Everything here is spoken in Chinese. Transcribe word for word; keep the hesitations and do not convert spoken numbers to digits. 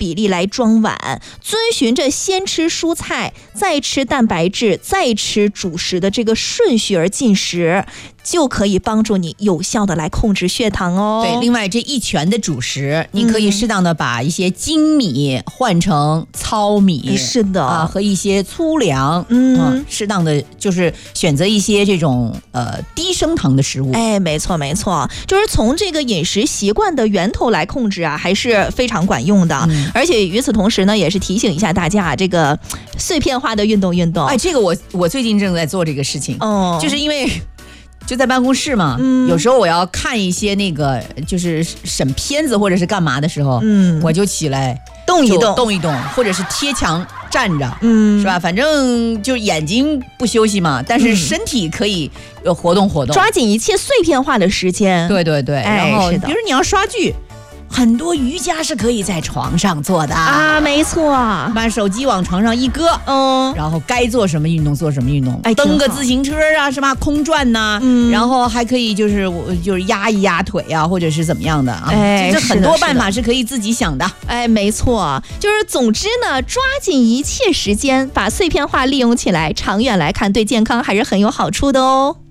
比例来装碗，遵循着先吃蔬菜再吃蛋白质再吃主食的这个顺序而进食，就可以帮助你有效的来控制血糖哦。 对，另外这一拳的主食，你可以适当的把一些精米换成糙米， 嗯、是的啊，和一些粗粮， 嗯、 啊，适当的就是选择一些这种呃低升糖的食物。 哎，没错没错，就是从这个饮食习惯的源头来控制啊，还是非常管用的。嗯、而且与此同时呢，也是提醒一下大家啊，这个碎片化的运动运动。 哎，这个我我最近正在做这个事情，哦，就是因为。就在办公室嘛、嗯，有时候我要看一些那个就是审片子或者是干嘛的时候，嗯，我就起来动一动， 动一动，或者是贴墙站着，嗯，是吧？反正就眼睛不休息嘛，但是身体可以活动活动， 抓紧一切碎片化的时间。 对对对， 哎、 然后比如你要刷剧。很多瑜伽是可以在床上做的啊，没错， 把手机往床上一搁，嗯，然后该做什么运动做什么运动，哎，蹬个自行车啊，是吧？空转呐、啊嗯，然后还可以就是就是压一压腿啊，或者是怎么样的啊，哎，这很多办法是可以自己想的， 哎，没错，就是总之呢，抓紧一切时间，把碎片化利用起来，长远来看对健康还是很有好处的哦。